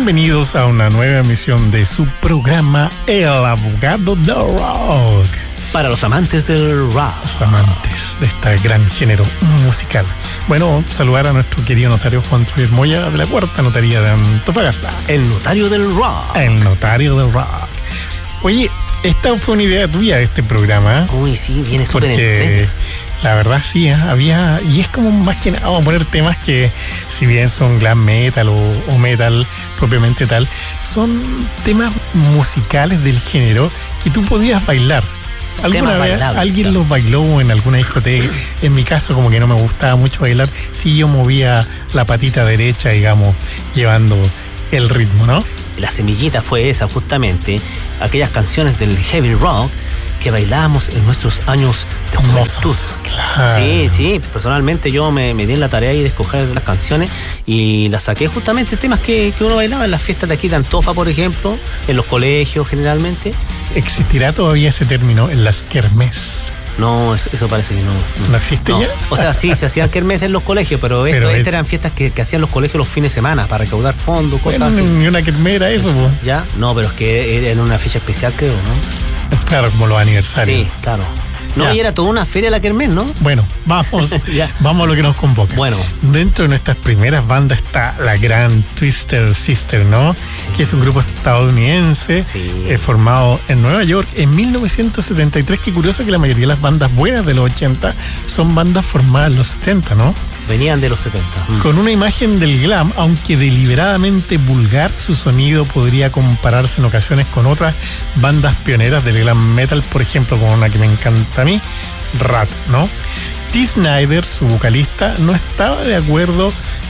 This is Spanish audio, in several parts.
Bienvenidos a una nueva emisión de su programa El Abogado del Rock. Para los amantes del rock. Los amantes de este gran género musical. Bueno, saludar a nuestro querido notario Juan Troyer Moya de la Cuarta Notaría de Antofagasta. El notario del rock. El notario del rock. Oye, esta fue una idea tuya de este programa. Uy, sí, viene súper porque entretenido. la verdad sí, había, y es como más que nada, vamos a poner temas que si bien son glam metal o metal propiamente tal, son temas musicales del género que tú podías bailar. ¿Alguna vez alguien los bailó en alguna discoteca? En mi caso, como que no me gustaba mucho bailar, sí yo movía la patita derecha, digamos, llevando el ritmo, ¿no? La semillita fue esa, justamente, aquellas canciones del heavy rock que bailábamos en nuestros años de juventud. Claro. Sí, personalmente yo me di en la tarea de escoger las canciones y las saqué justamente temas que uno bailaba en las fiestas de aquí de Antofa, por ejemplo, en los colegios generalmente. ¿Existirá todavía ese término en las kermés? No, eso parece que no. ¿No existe ya? O sea, sí, se hacían kermés en los colegios, pero estas eran fiestas que hacían los colegios los fines de semana para recaudar fondos, cosas así. Ni una kermés era eso, po. ¿Ya? No, pero es que era en una fecha especial, creo, ¿no? Claro, como los aniversarios. Sí, claro. No, ya. Y era toda una feria la kermés, ¿no? Bueno, vamos a lo que nos convoca. Bueno. Dentro de nuestras primeras bandas está la gran Twisted Sister, ¿no? Sí. Que es un grupo estadounidense formado en Nueva York en 1973. Qué curioso que la mayoría de las bandas buenas de los 80 son bandas formadas en los 70, ¿no? Venían de los 70. Con una imagen del glam, aunque deliberadamente vulgar, su sonido podría compararse en ocasiones con otras bandas pioneras del glam metal, por ejemplo, con una que me encanta a mí, Ratt, ¿no? Dee Snider, su vocalista, no estaba de acuerdo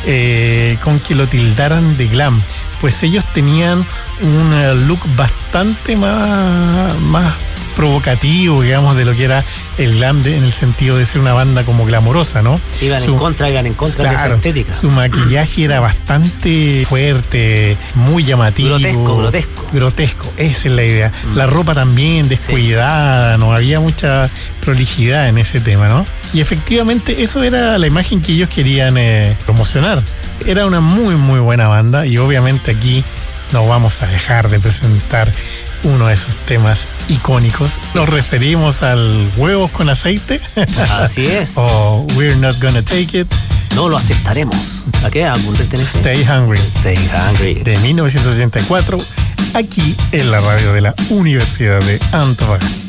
con que lo tildaran de glam, pues ellos tenían un look bastante más provocativo, digamos, de lo que era el glam en el sentido de ser una banda como glamorosa, ¿no? Iban en contra de esa estética. Su maquillaje era bastante fuerte, muy llamativo. Grotesco, esa es la idea. La ropa también descuidada, no había mucha prolijidad en ese tema, ¿no? Y efectivamente eso era la imagen que ellos querían promocionar. Era una muy, muy buena banda y obviamente aquí no vamos a dejar de presentar uno de esos temas icónicos. Nos referimos al Huevos con Aceite. Así es. O We're Not Gonna Take It. No lo aceptaremos. ¿A qué álbum pertenece? Stay Hungry. Stay Hungry. De 1984, aquí en la radio de la Universidad de Antofagasta.